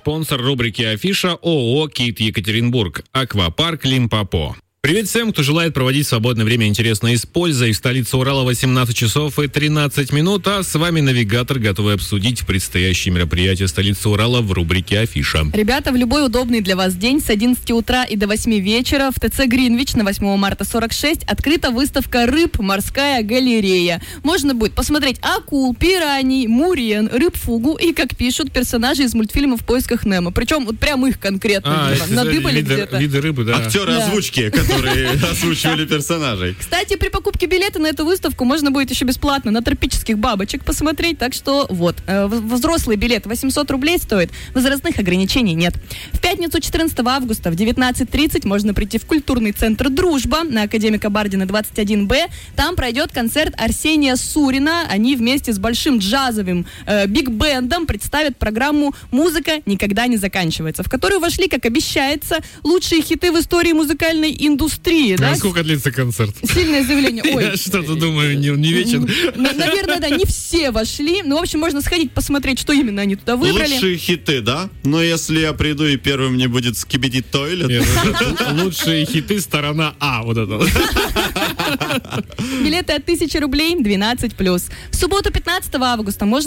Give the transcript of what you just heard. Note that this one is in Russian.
Спонсор рубрики «Афиша» ООО «Кит Екатеринбург», аквапарк «Лимпопо». Привет всем, кто желает проводить свободное время интересно и с пользой. В столице Урала 18 часов и 13 минут, а с вами навигатор, готовый обсудить предстоящие мероприятия столицы Урала в рубрике «Афиша». Ребята, в любой удобный для вас день с 11 утра и до 8 вечера в ТЦ «Гринвич» на 8 марта 46 открыта выставка «Рыб. Морская галерея». Можно будет посмотреть акул, пираний, мурен, рыб-фугу и, как пишут, персонажи из мультфильма «В поисках Немо». Причем вот прям их конкретно надыбали где-то. Виды рыбы, да. Актеры озвучки, которые озвучивали персонажей. Кстати, при покупке билета на эту выставку можно будет еще бесплатно на тропических бабочек посмотреть. Так что вот, взрослый билет 800 рублей стоит, возрастных ограничений нет. В пятницу 14 августа в 19:30 можно прийти в культурный центр «Дружба» на Академика Бардина 21Б. Там пройдет концерт Арсения Сурина. Они вместе с большим джазовым биг-бендом представят программу «Музыка никогда не заканчивается», в которую вошли, как обещается, лучшие хиты в истории музыкальной индустрии. Да? А сколько длится концерт? Сильное заявление. Ой. Я что-то думаю, не вечен. Наверное, да, не все вошли. Ну, в общем, можно сходить посмотреть, что именно они туда выбрали. Лучшие хиты, да? Но если я приду и первым мне будет «Скибиди Тойлет». Лучшие хиты, сторона А, вот это. Билеты от 1000 рублей, 12+. В субботу 15 августа можно